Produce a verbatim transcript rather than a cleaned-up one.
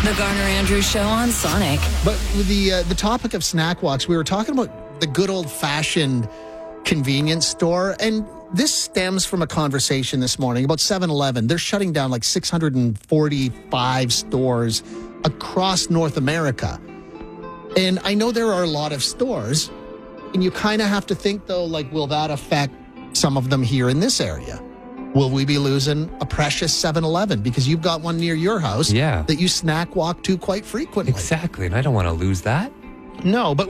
The Garner Andrews Show on Sonic. But with the uh, the topic of snack walks, we were talking about the good old-fashioned convenience store, and this stems from a conversation this morning about seven eleven. They're shutting down like six hundred forty-five stores across North America. And I know there are a lot of stores, and you kind of have to think, though, like, will that affect some of them here in this area? Will we be losing a precious seven eleven? Because you've got one near your house Yeah. that you snack walk to quite frequently. Exactly, and I don't want to lose that. No, but